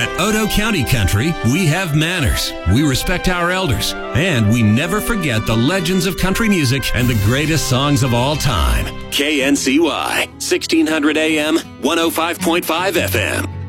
At Otoe County Country, we have manners, we respect our elders, and we never forget the legends of country music and the greatest songs of all time. KNCY, 1600 AM, 105.5 FM.